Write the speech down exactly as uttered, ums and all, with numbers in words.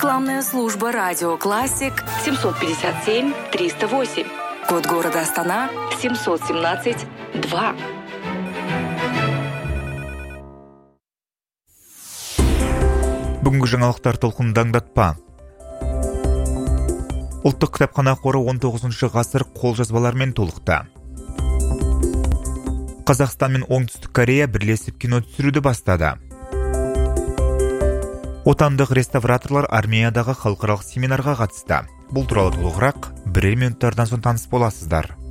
Рекламная служба «Радио Классик» семьсот пятьдесят семь триста восемь. Код города Астана семьсот семнадцать два. Бүгінгі жаңалықтар толқынында аңдатпа. Ұлттық кітапхана қоры он тоғызыншы ғасыр қолжазбалармен толықты. Қазақстан мен Оңтүстік Корея бірлесіп кино түсіруді бастады. Отандық реставраторлар армиядағы халықаралық семинарға қатысты. Бұл туралы толығырақ бірер минуттардан соң таныс боласыздар.